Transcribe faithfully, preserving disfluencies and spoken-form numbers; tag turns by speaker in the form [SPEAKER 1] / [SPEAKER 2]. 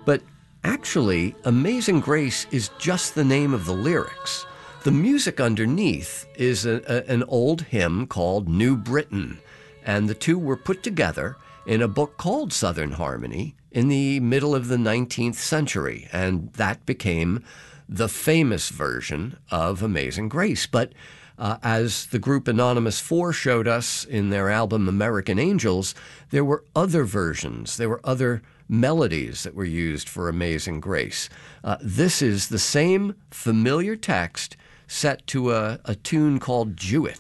[SPEAKER 1] But actually, Amazing Grace is just the name of the lyrics. The music underneath is a, a, an old hymn called New Britain, and the two were put together in a book called Southern Harmony in the middle of the nineteenth century, and that became the famous version of Amazing Grace. But uh, as the group Anonymous Four showed us in their album American Angels, there were other versions. There were other melodies that were used for Amazing Grace. Uh, this is the same familiar text set to a, a tune called Jewett.